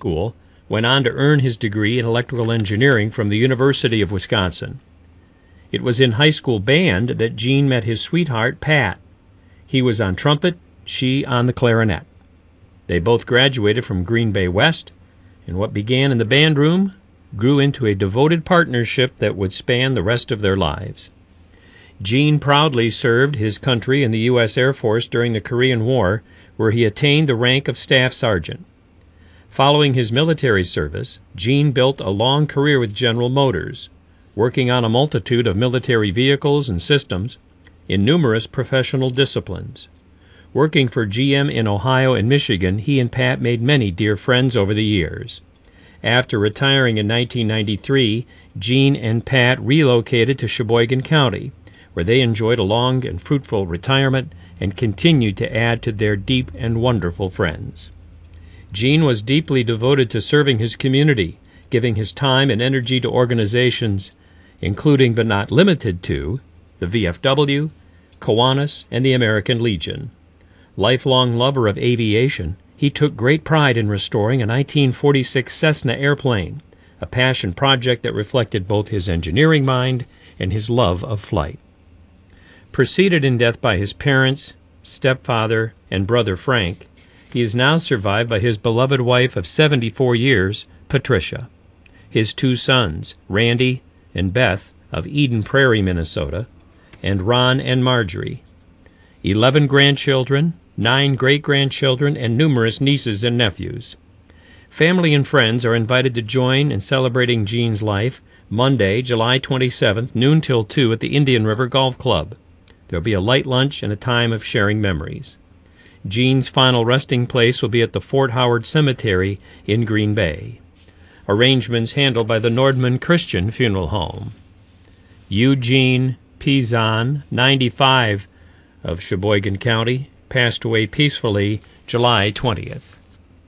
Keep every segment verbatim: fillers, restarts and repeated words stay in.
school, went on to earn his degree in electrical engineering from the University of Wisconsin. It was in high school band that Gene met his sweetheart, Pat. He was on trumpet, she on the clarinet. They both graduated from Green Bay West, and what began in the band room grew into a devoted partnership that would span the rest of their lives. Gene proudly served his country in the U S Air Force during the Korean War, where he attained the rank of staff sergeant. Following his military service, Gene built a long career with General Motors, working on a multitude of military vehicles and systems in numerous professional disciplines. Working for G M in Ohio and Michigan, he and Pat made many dear friends over the years. After retiring in nineteen ninety-three, Gene and Pat relocated to Sheboygan County, where they enjoyed a long and fruitful retirement and continued to add to their deep and wonderful friends. Gene was deeply devoted to serving his community, giving his time and energy to organizations, including but not limited to the V F W, Kiwanis, and the American Legion. Lifelong lover of aviation, he took great pride in restoring a nineteen forty-six Cessna airplane, a passion project that reflected both his engineering mind and his love of flight. Preceded in death by his parents, stepfather, and brother Frank, he is now survived by his beloved wife of seventy-four years, Patricia, his two sons, Randy and Beth of Eden Prairie, Minnesota, and Ron and Marjorie, eleven grandchildren, nine great-grandchildren, and numerous nieces and nephews. Family and friends are invited to join in celebrating Gene's life Monday, July twenty-seventh, noon till two at the Indian River Golf Club. There will be a light lunch and a time of sharing memories. Gene's final resting place will be at the Fort Howard Cemetery in Green Bay. Arrangements handled by the Nordman Christian Funeral Home. Eugene Pizan, ninety-five, of Sheboygan County, passed away peacefully July twentieth.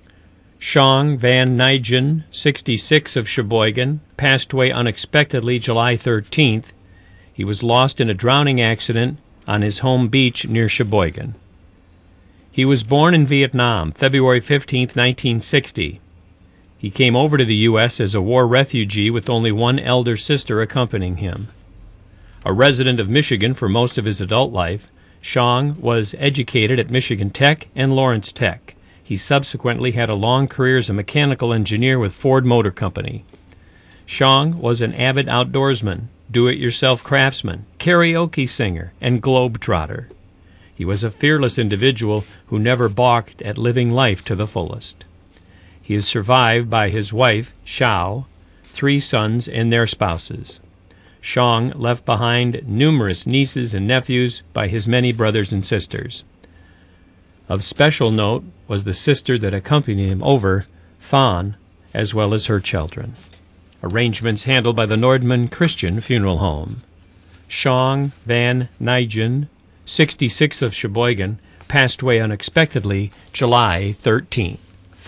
Shong Van Nijen, sixty-six, of Sheboygan, passed away unexpectedly July thirteenth. He was lost in a drowning accident on his home beach near Sheboygan. He was born in Vietnam, February fifteenth, nineteen sixty. He came over to the U S as a war refugee with only one elder sister accompanying him. A resident of Michigan for most of his adult life, Shong was educated at Michigan Tech and Lawrence Tech. He subsequently had a long career as a mechanical engineer with Ford Motor Company. Shong was an avid outdoorsman, do-it-yourself craftsman, karaoke singer, and globetrotter. He was a fearless individual who never balked at living life to the fullest. He is survived by his wife, Xiao, three sons and their spouses. Shong left behind numerous nieces and nephews by his many brothers and sisters. Of special note was the sister that accompanied him over, Fawn, as well as her children. Arrangements handled by the Nordman Christian Funeral Home. Shong Van Nijen, sixty-six, of Sheboygan, passed away unexpectedly July thirteenth.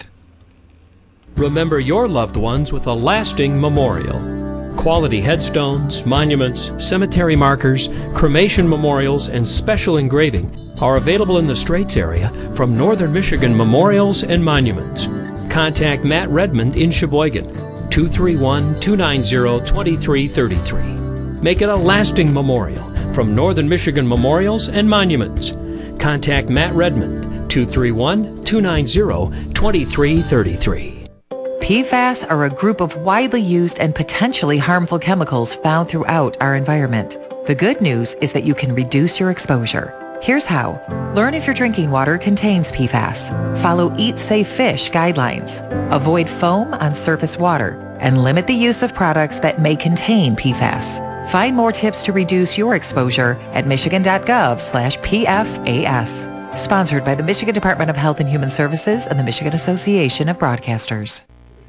Remember your loved ones with a lasting memorial. Quality headstones, monuments, cemetery markers, cremation memorials, and special engraving are available in the Straits area from Northern Michigan Memorials and Monuments. Contact Matt Redmond in Sheboygan, two three one, two nine zero, two three three three. Make it a lasting memorial from Northern Michigan Memorials and Monuments. Contact Matt Redmond, two three one, two nine zero, two three three three. P FAS are a group of widely used and potentially harmful chemicals found throughout our environment. The good news is that you can reduce your exposure. Here's how. Learn if your drinking water contains P FAS. Follow Eat Safe Fish guidelines. Avoid foam on surface water. And limit the use of products that may contain P FAS. Find more tips to reduce your exposure at michigan.gov slash PFAS. Sponsored by the Michigan Department of Health and Human Services and the Michigan Association of Broadcasters.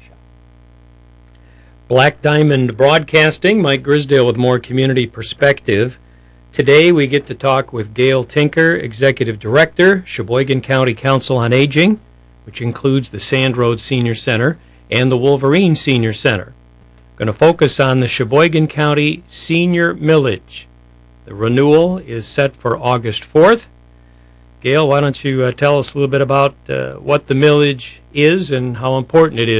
Black Diamond Broadcasting, Mike Grisdale with more community perspective. Today we get to talk with Gail Tinker, Executive Director, Sheboygan County Council on Aging, which includes the Sand Road Senior Center and the Wolverine Senior Center. Going to focus on the Sheboygan County Senior Millage. The renewal is set for August fourth. Gail, why don't you uh, tell us a little bit about uh, what the millage is and how important it is